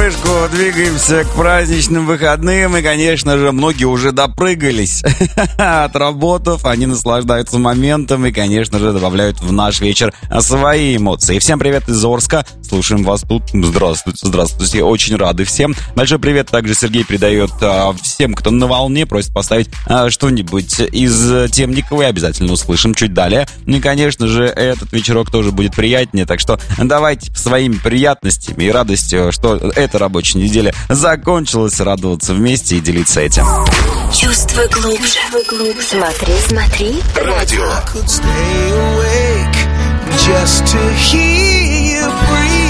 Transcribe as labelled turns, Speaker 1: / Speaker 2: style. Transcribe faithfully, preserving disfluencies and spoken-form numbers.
Speaker 1: припрыжку двигаемся к праздничным выходным. И, конечно же, многие уже допрыгались, отработав. Они наслаждаются моментом и, конечно же, добавляют в наш вечер свои эмоции. Всем привет из Орска. Слушаем вас тут. Здравствуйте, здравствуйте. Очень рады всем. Большой привет также Сергей передает а, всем, кто на волне. Просит поставить а, что-нибудь из Темникова. И обязательно услышим чуть далее. Ну и, конечно же, этот вечерок тоже будет приятнее. Так что давайте своими приятностями и радостью, что эта рабочая неделя закончилась, радоваться вместе и делиться этим.
Speaker 2: Чувствуй глубже. Смотри, смотри.
Speaker 3: Радио. Just to hear you breathe.